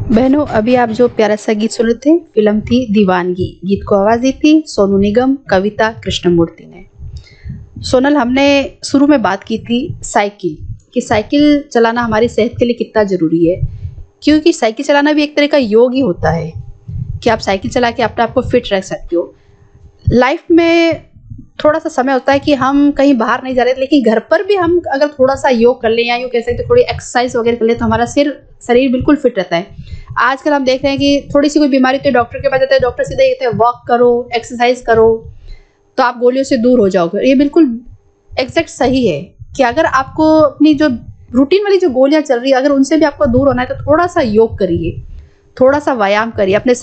बहनों, अभी आप जो प्यारा सा गीत सुन रहे थे, फिल्म थी दीवानगी। गीत को आवाज दी थी सोनू निगम, कविता कृष्णमूर्ति ने। सोनल, हमने शुरू में बात की थी साइकिल, कि साइकिल चलाना हमारी सेहत के लिए कितना जरूरी है। क्योंकि साइकिल चलाना भी एक तरह का योग ही होता है, कि आप साइकिल चला के अपने आप को फिट रख सकते हो। लाइफ में थोड़ा सा समय होता है कि हम कहीं बाहर नहीं जा रहे, लेकिन घर पर भी हम अगर थोड़ा सा योग कर लें, या यूँ कह सकते हैं थोड़ी एक्सरसाइज वगैरह कर लें, तो हमारा शरीर बिल्कुल फिट रहता है। आजकल हम देख रहे हैं कि थोड़ी सी कोई बीमारी तो डॉक्टर के पास जाते हैं, डॉक्टर सीधे कहते हैं वॉक करो, एक्सरसाइज करो, तो आप गोलियों से दूर हो जाओगे। ये बिल्कुल एग्जैक्ट सही है कि अगर आपको अपनी जो रूटीन वाली जो गोलियां चल रही है, अगर उनसे भी आपको दूर होना है, तो थोड़ा सा योग करिए, थोड़ा सा व्यायाम करिए, अपने